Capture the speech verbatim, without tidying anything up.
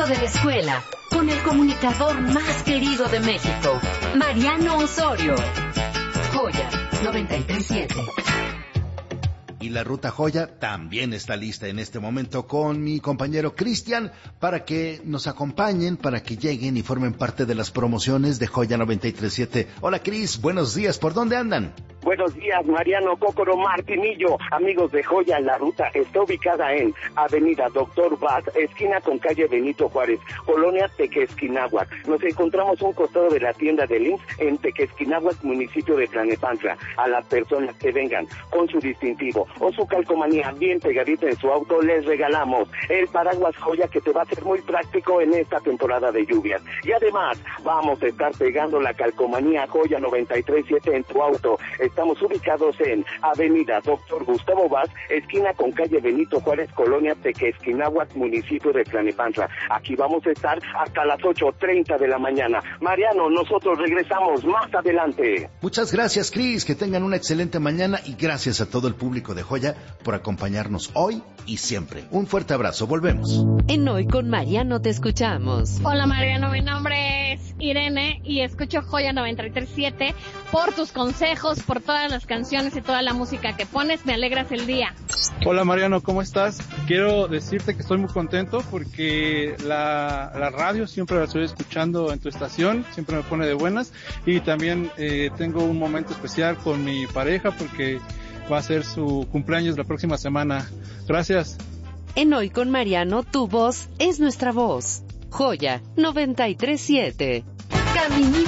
de la escuela, con el comunicador más querido de México, Mariano Osorio. Joya noventa y tres punto siete. Y la Ruta Joya también está lista en este momento con mi compañero Cristian para que nos acompañen, para que lleguen y formen parte de las promociones de Joya noventa y tres punto siete. Hola Cris, buenos días, ¿por dónde andan? Buenos días, Mariano, Cócoro, Martinillo, amigos de Joya. La ruta está ubicada en Avenida Doctor Vaz, esquina con calle Benito Juárez, Colonia Tequesquinahuac. Nos encontramos a un costado de la tienda del I M S S en Tequesquinahuac, municipio de Tlalnepantla. A las personas que vengan con su distintivo o su calcomanía bien pegadita en su auto, les regalamos el paraguas Joya, que te va a ser muy práctico en esta temporada de lluvias. Y además, vamos a estar pegando la calcomanía Joya noventa y tres punto siete en tu auto. Estamos ubicados en Avenida Doctor Gustavo Vaz, esquina con calle Benito Juárez, Colonia Tequesquinahuac, municipio de Tlalnepantla. Aquí vamos a estar hasta las ocho treinta de la mañana. Mariano, nosotros regresamos más adelante. Muchas gracias, Cris, que tengan una excelente mañana y gracias a todo el público de Joya por acompañarnos hoy y siempre. Un fuerte abrazo, volvemos. En Hoy con Mariano te escuchamos. Hola Mariano, mi nombre es Irene y escucho Joya noventa y tres punto siete por tus consejos, por todas las canciones y toda la música que pones, me alegras el día. Hola Mariano, ¿cómo estás? Quiero decirte que estoy muy contento porque la, la radio siempre la estoy escuchando en tu estación, siempre me pone de buenas y también eh, tengo un momento especial con mi pareja porque va a ser su cumpleaños la próxima semana. Gracias. En Hoy con Mariano, tu voz es nuestra voz. Joya noventa y tres punto siete. Caminito